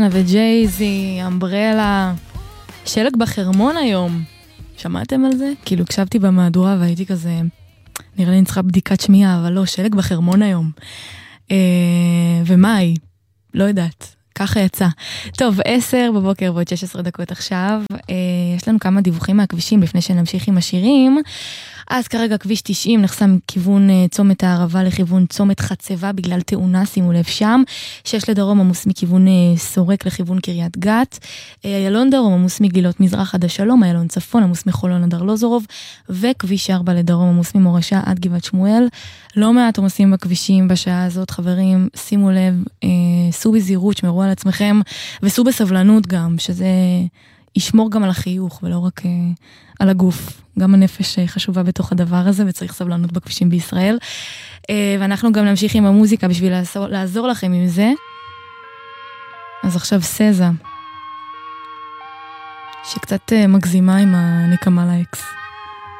וג'ייזי, אמברלה, שלג בחרמון היום. שמעתם על זה? כאילו הקשבתי במהדורה והייתי כזה, נראה לי אני צריכה בדיקת שמיעה, אבל לא, שלג בחרמון היום. ומאי, לא יודעת, ככה יצא. טוב, 10 בבוקר ועוד 16 דקות עכשיו. יש לנו כמה דיווחים מהכבישים לפני שנמשיך עם השירים. אז כרגע כביש 90 נחסם כיוון צומת הערבה לכיוון צומת חצבה בגלל תאונה, שימו לב שם. 6 לדרום עמוס מכיוון סורק לכיוון קריית גת. איילון דרום עמוס מגלילות מזרח עד השלום, איילון צפון עמוס מחולון עד ארלוזורוב, וכביש 4 לדרום עמוס ממורשה עד גבעת שמואל. לא מעט עומסים בכבישים בשעה הזאת, חברים, שימו לב, סעו בזהירות, שמרו על עצמכם, וסעו בסבלנות גם, שזה ישמור גם על החיוך ולא רק על הגוף. גם הנפש חשובה בתוך הדבר הזה, וצריך סבלנות בכבישים בישראל. ואנחנו גם נמשיך עם המוזיקה בשביל לעזור לכם עם זה. אז עכשיו סזה, שקצת מגזימה עם הנקמה לאקס.